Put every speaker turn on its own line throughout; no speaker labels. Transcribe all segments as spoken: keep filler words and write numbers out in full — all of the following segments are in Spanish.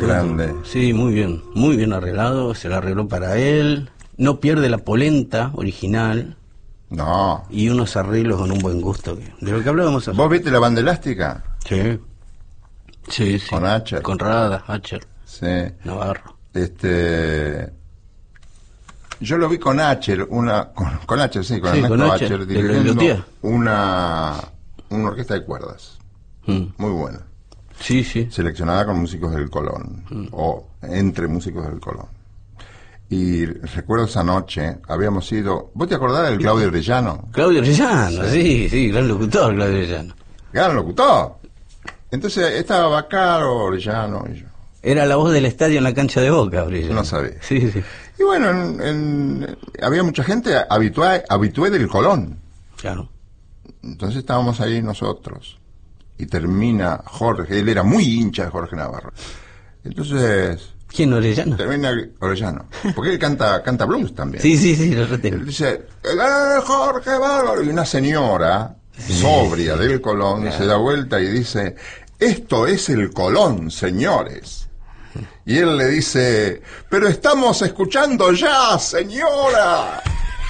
Grande.
Sí, muy bien, muy bien arreglado, se lo arregló para él, no pierde la polenta original.
No.
Y unos arreglos con un buen gusto, de lo que hablábamos hace.
¿Vos viste la banda elástica?
Sí. Sí, sí.
Con Acher.
Con Rada, Acher.
Sí.
Navarro.
Este... Yo lo vi con Acher, una... Con, con Acher, sí, con
sí,
Ernesto
con
Acher,
Acher
dirigiendo una... una orquesta de cuerdas. Mm. Muy buena.
Sí, sí.
Seleccionada con músicos del Colón. Mm. O entre músicos del Colón. Y recuerdo esa noche, habíamos ido... ¿Vos te acordás del Claudio Orellano?
Claudio Orellano, sí, sí, sí, gran locutor Claudio Orellano.
Gran locutor. Entonces estaba Bacaro, Orellano y yo.
Era la voz del estadio en la cancha de Boca, Orellano.
No sabía.
Sí, sí.
Y bueno, en, en, había mucha gente habitué, habitué del Colón.
Claro.
Entonces estábamos ahí nosotros. Y termina Jorge, él era muy hincha de Jorge Navarro. Entonces...
¿Quién, Orellano?
Termina Orellano. Porque él canta canta blues también.
Sí, sí, sí, lo retengo.
Él dice, ¡eh, Jorge Bárbaro! Y una señora sí, sobria del Colón claro. se da vuelta y dice, esto es el Colón, señores. Y él le dice, pero estamos escuchando ya, señora.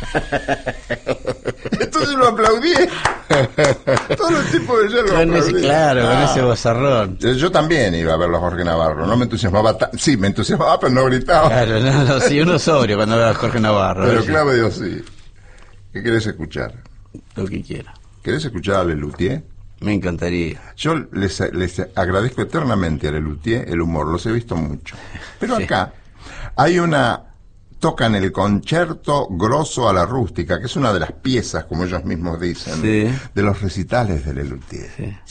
Entonces lo aplaudí. Todos los tipos de yo lo
con ese,
aplaudí.
claro,
ah.
con ese bozarrón.
Yo también iba a verlo a Jorge Navarro. No me entusiasmaba, ta- sí, me entusiasmaba, pero no gritaba.
Claro, no, no, sí, uno sobrio cuando ve a Jorge Navarro.
Pero
sí.
Claudio sí. ¿Qué querés escuchar?
Lo que quiera.
¿Querés escuchar a Lelutier?
Me encantaría.
Yo les, les agradezco eternamente a Lelutier el humor, los he visto mucho. Pero sí. acá hay una... Tocan el Concerto Grosso a la Rústica, que es una de las piezas, como ellos mismos dicen,
sí.
de los recitales de Lelutier.
Sí.